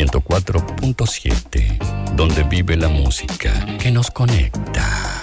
104.7, donde vive la música que nos conecta.